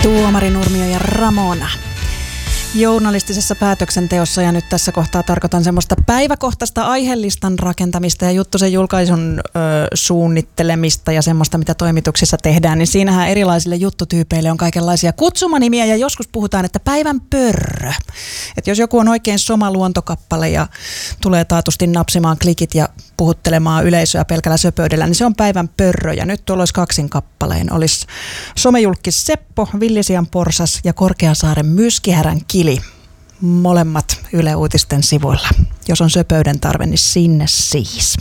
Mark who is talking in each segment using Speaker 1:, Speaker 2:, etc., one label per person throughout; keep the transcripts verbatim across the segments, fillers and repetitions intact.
Speaker 1: Tuomari Nurmio ja Ramona. Journalistisessa päätöksenteossa, ja nyt tässä kohtaa tarkoitan semmoista päiväkohtaista aihelistan rakentamista ja Juttusen julkaisun ö, suunnittelemista ja semmoista, mitä toimituksissa tehdään, niin siinähän erilaisille juttutyypeille on kaikenlaisia kutsumanimiä ja joskus puhutaan, että päivän pörrö. Että jos joku on oikein soma luontokappale ja tulee taatusti napsimaan klikit ja puhuttelemaan yleisöä pelkällä söpöydellä, niin se on päivän pörrö. Ja nyt tuolla olisi kaksin kappaleen. Olisi somejulkis Seppo, Villisian porsas ja Korkeasaaren myskihärän kili. Molemmat Yle Uutisten sivuilla. Jos on söpöyden tarve, niin sinne siis.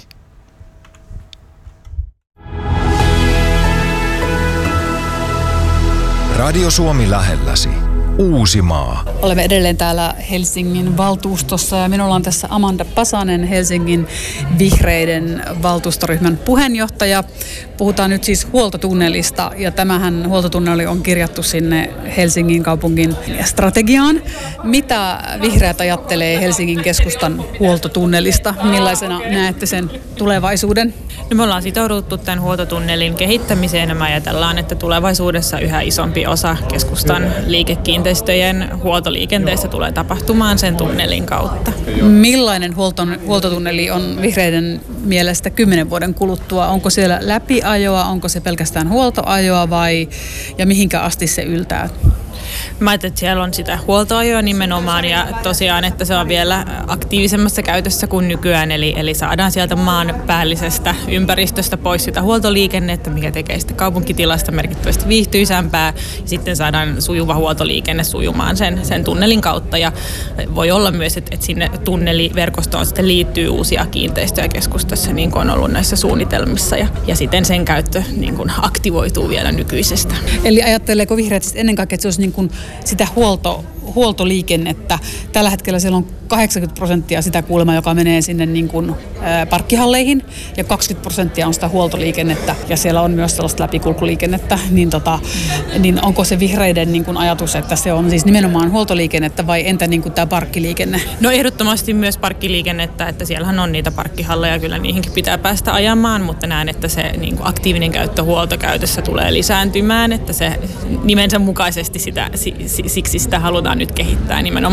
Speaker 2: Radio Suomi lähelläsi. Uusimaa.
Speaker 3: Olemme edelleen täällä Helsingin valtuustossa ja minulla on tässä Amanda Pasanen, Helsingin vihreiden valtuustoryhmän puheenjohtaja. Puhutaan nyt siis huoltotunnelista ja tämähän huoltotunneli on kirjattu sinne Helsingin kaupungin strategiaan. Mitä vihreät ajattelee Helsingin keskustan huoltotunnelista? Millaisena näette sen tulevaisuuden?
Speaker 4: No me ollaan sitouduttu tämän huoltotunnelin kehittämiseen ja me ajatellaan, että tulevaisuudessa yhä isompi osa keskustan liikekiinteistöjen huoltoliikenteessä tulee tapahtumaan sen tunnelin kautta.
Speaker 3: Millainen huolton, huoltotunneli on vihreiden mielestä kymmenen vuoden kuluttua? Onko siellä läpiajoa, onko se pelkästään huoltoajoa vai ja mihinkä asti se yltää?
Speaker 4: Mä ajattelin, että siellä on sitä huoltoajoa nimenomaan ja tosiaan, että se on vielä aktiivisemmassa käytössä kuin nykyään. Eli, eli saadaan sieltä maan päällisestä ympäristöstä pois sitä huoltoliikennettä, mikä tekee sitä kaupunkitilasta merkittävästi viihtyisämpää. Ja sitten saadaan sujuva huoltoliikenne sujumaan sen, sen tunnelin kautta. Ja voi olla myös, että, että sinne tunneliverkostoon sitten liittyy uusia kiinteistöjä keskustassa, niin kuin on ollut näissä suunnitelmissa. Ja, ja sitten sen käyttö niin kuin aktivoituu vielä nykyisestä.
Speaker 3: Eli ajatteleeko vihreät ennen kaikkea, että se olisi niin kuin sitä huolto, huoltoliikennettä. Tällä hetkellä siellä on kahdeksankymmentä prosenttia sitä kuulemma, joka menee sinne niin kuin, ää, parkkihalleihin ja kaksikymmentä prosenttia on sitä huoltoliikennettä ja siellä on myös sellaista läpikulkuliikennettä. Niin, tota, niin onko se vihreiden niin kuin ajatus, että se on siis nimenomaan huoltoliikennettä vai entä niin kuin tämä parkkiliikenne?
Speaker 4: No ehdottomasti myös parkkiliikennettä, että siellähän on niitä parkkihalleja, kyllä niihinkin pitää päästä ajamaan, mutta näen, että se niin kuin aktiivinen käyttö huoltokäytössä tulee lisääntymään, että se nimensä mukaisesti sitä, siksi sitä halutaan nyt kehittää nimenomaan